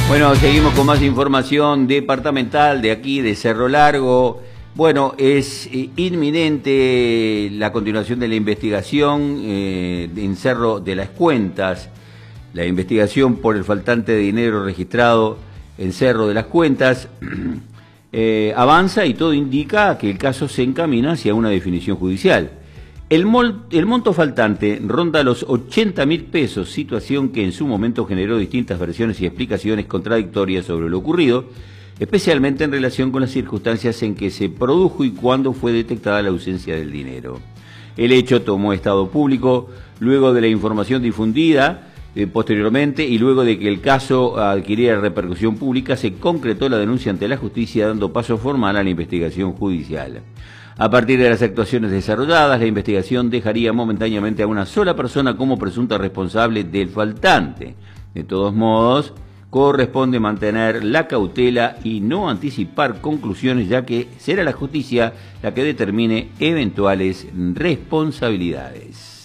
Bueno, seguimos con más información departamental de aquí, de Cerro Largo. Bueno, es inminente la continuación de la investigación en Cerro de las Cuentas. La investigación por el faltante de dinero registrado en Cerro de las Cuentas avanza y todo indica que el caso se encamina hacia una definición judicial. El monto faltante ronda los 80.000 pesos, situación que en su momento generó distintas versiones y explicaciones contradictorias sobre lo ocurrido, especialmente en relación con las circunstancias en que se produjo y cuándo fue detectada la ausencia del dinero. El hecho tomó estado público luego de la información difundida posteriormente y luego de que el caso adquiriera repercusión pública, se concretó la denuncia ante la justicia, dando paso formal a la investigación judicial. A partir de las actuaciones desarrolladas, la investigación dejaría momentáneamente a una sola persona como presunta responsable del faltante. De todos modos, corresponde mantener la cautela y no anticipar conclusiones, ya que será la justicia la que determine eventuales responsabilidades.